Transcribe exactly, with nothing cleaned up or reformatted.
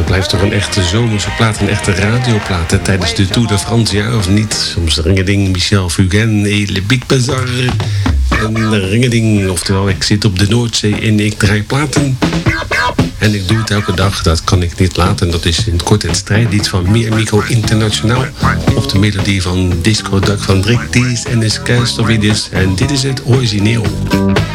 blijft toch een echte zomerse plaat, een echte radioplaat. Hè, tijdens de Tour de France, ja of niet? Soms ringending, Michel Fugain, et Le Big Bazar. En ringending, oftewel ik zit op de Noordzee en ik draai platen. En ik doe het elke dag, dat kan ik niet laten. Dat is in kort het strijdlied van Meer Micro Internationaal. Of de melodie van Disco Duck van Brick Tees en de Skystovidis. En dit is het origineel.